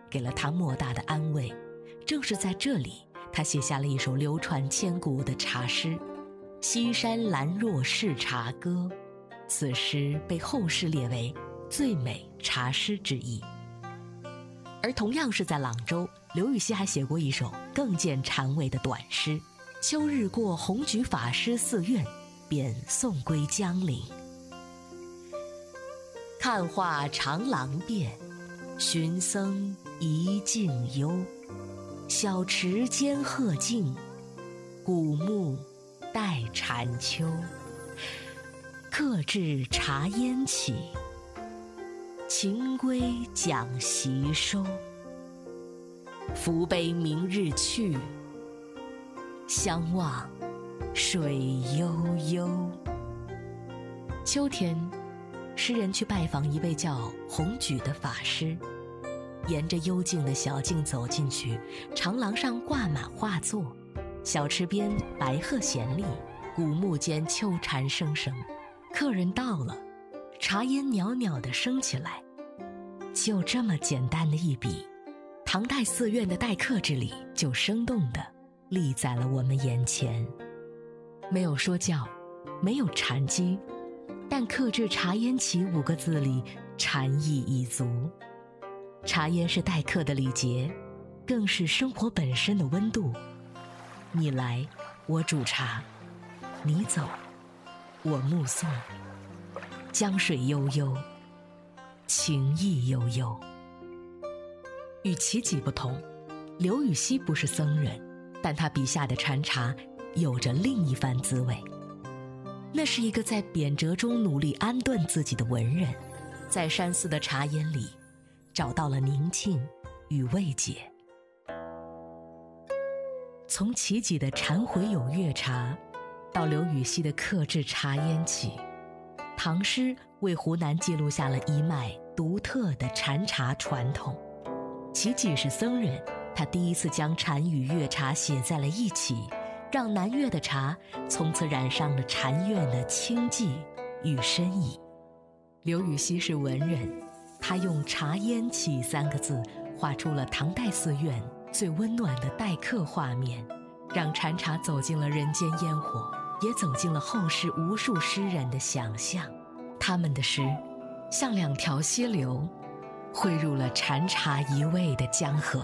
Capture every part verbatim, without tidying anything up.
给了他莫大的安慰。正是在这里，他写下了一首流传千古的茶诗《西山兰若是茶歌》，此诗被后世列为最美茶诗之一。而同样是在朗州，刘禹锡还写过一首更见禅味的短诗《秋日过红举法师寺院，便送归江陵。看画长廊遍，寻僧一径幽。小池间鹤静，古木待禅秋。客至茶烟起，秦归讲习收。福杯明日去，相望水悠悠。秋天，诗人去拜访一位叫弘举的法师，沿着幽静的小径走进去，长廊上挂满画作，小池边白鹤衔立，古木间秋蝉声声。客人到了，茶烟袅袅地升起来。就这么简单的一笔，唐代寺院的待客之礼就生动地立在了我们眼前。没有说教，没有禅机，但客至茶烟起五个字里禅意已足。茶烟是待客的礼节，更是生活本身的温度。你来，我煮茶；你走，我目送。江水悠悠，情意悠悠。与齐己不同，刘禹锡不是僧人，但他笔下的禅茶有着另一番滋味。那是一个在贬谪中努力安顿自己的文人，在山寺的茶烟里找到了宁静与慰藉。从齐己的禅回有月茶，到刘禹锡的客至茶烟起，唐诗为湖南记录下了一脉独特的禅茶传统。齐己是僧人，他第一次将禅与月茶写在了一起，让南岳的茶从此染上了禅院的清寂与深意。刘禹锡是文人，他用茶烟起三个字画出了唐代寺院最温暖的待客画面，让禅茶走进了人间烟火，也走进了后世无数诗人的想象。他们的诗像两条溪流，汇入了禅茶一味的江河。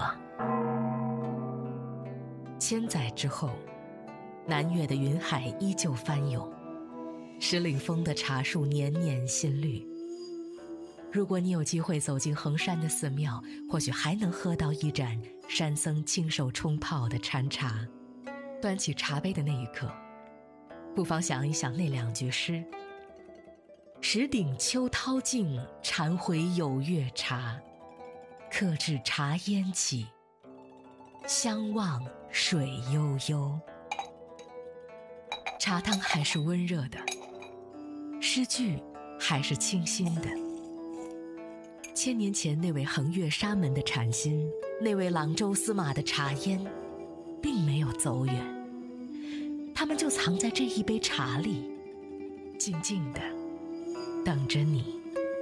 千载之后，南岳的云海依旧翻涌，石岭峰的茶树年年新绿。如果你有机会走进衡山的寺庙，或许还能喝到一盏山僧亲手冲泡的禅茶。端起茶杯的那一刻，不妨想一想那两句诗：石顶秋涛静，禅回有月茶。客至茶烟起，相望水悠悠。茶汤还是温热的，诗句还是清新的。千年前那位横越沙门的禅心，那位朗州司马的茶烟，并没有走远，他们就藏在这一杯茶里，静静地等着你。